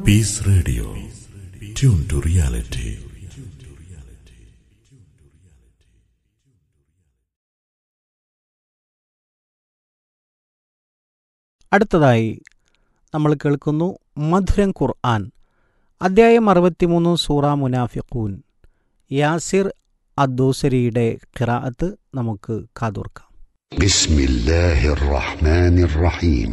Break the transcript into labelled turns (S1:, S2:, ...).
S1: Piece radio, tune to reality.
S2: അടുത്തതായി നമ്മൾ കേൾക്കുന്നു മധുരം ഖുർആൻ, അദ്ധ്യായം 63, സൂറ മുനാഫിഖൂൻ. യാസിർ അദ്ദോസരിയുടെ ഖിറാഅത്ത് നമുക്ക് കാതോർക്കാം.
S3: ബിസ്മില്ലാഹിർ റഹ്മാനിർ റഹീം.